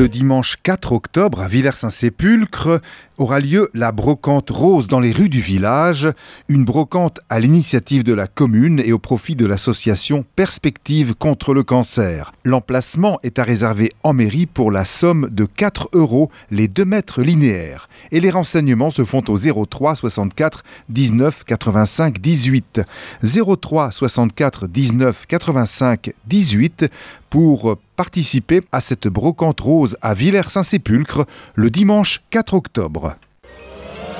Le dimanche 4 octobre, à Villers-Saint-Sépulcre, aura lieu la brocante rose dans les rues du village, une brocante à l'initiative de la commune et au profit de l'association Perspective contre le cancer. L'emplacement est à réserver en mairie pour la somme de 4 € les 2 mètres linéaires. Et les renseignements se font au 03 64 19 85 18. 03 64 19 85 18 pour participer à cette brocante rose à Villers-Saint-Sépulcre le dimanche 4 octobre.